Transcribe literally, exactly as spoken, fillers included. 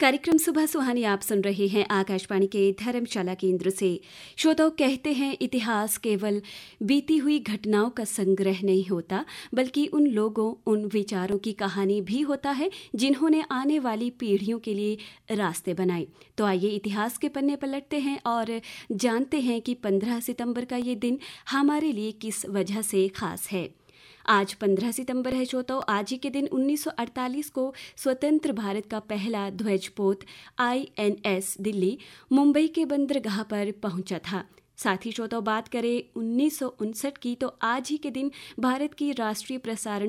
कार्यक्रम सुबह सुहानी आप सुन रहे हैं आकाशवाणी के धर्मशाला केंद्र से। श्रोताओं, कहते हैं इतिहास केवल बीती हुई घटनाओं का संग्रह नहीं होता, बल्कि उन लोगों, उन विचारों की कहानी भी होता है जिन्होंने आने वाली पीढ़ियों के लिए रास्ते बनाए। तो आइए इतिहास के पन्ने पलटते हैं और जानते हैं कि पंद्रह सितंबर का ये दिन हमारे लिए किस वजह से खास है। आज पंद्रह सितंबर है श्रोताओं। आज ही के दिन उन्नीस सौ अड़तालीस को स्वतंत्र भारत का पहला ध्वजपोत I N S Delhi Mumbai के बंदरगाह पर पहुंचा था। साथ ही श्रोताओं, बात करें उन्नीस सौ उनसठ की, तो आज ही के दिन भारत की राष्ट्रीय प्रसारण